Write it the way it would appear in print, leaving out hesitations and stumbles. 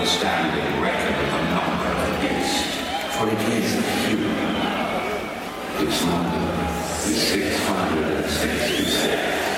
standing record of the number of the beast, for it is human. Its number is 666.